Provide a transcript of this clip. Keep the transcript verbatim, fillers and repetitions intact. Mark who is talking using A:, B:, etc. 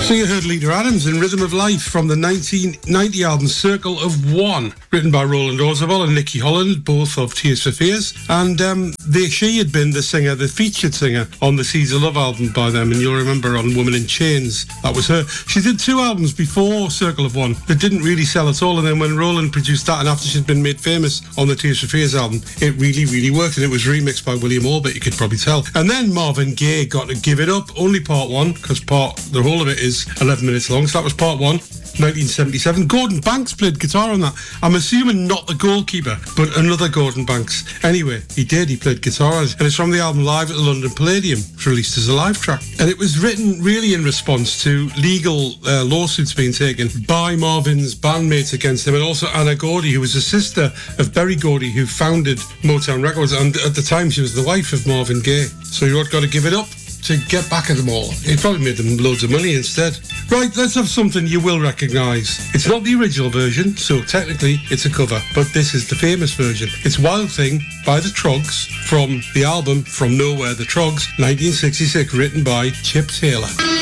A: So you heard Lita Adams in Rhythm of Life from the nineteen ninety album Circle of One, written by Roland Orzabal and Nicky Holland, both of Tears for Fears. And um, they, she had been the singer, the featured singer on the Seeds of Love album by them, and you'll remember on Woman in Chains, that was her. She did two albums before Circle of One that didn't really sell at all, and then when Roland produced that, and after she'd been made famous on the Tears for Fears album, it really, really worked, and it was remixed by William Orbit, you could probably tell. And then Marvin Gaye got to Give It Up, only part one, because part the whole of it is eleven minutes long, so that was part one. nineteen seventy-seven. Gordon Banks played guitar on that. I'm assuming not the goalkeeper, but another Gordon Banks. Anyway, he did. He played guitar on it. And it's from the album Live at the London Palladium. It's released as a live track. And it was written really in response to legal uh, lawsuits being taken by Marvin's bandmates against him, and also Anna Gordy, who was a sister of Berry Gordy, who founded Motown Records. And at the time, she was the wife of Marvin Gaye. So he wrote Gotta Give It Up to get back at them all. He probably made them loads of money instead. Right, let's have something you will recognise. It's not the original version, so technically it's a cover, but this is the famous version. It's Wild Thing by the Troggs from the album From Nowhere, the Troggs, nineteen sixty-six, written by Chip Taylor.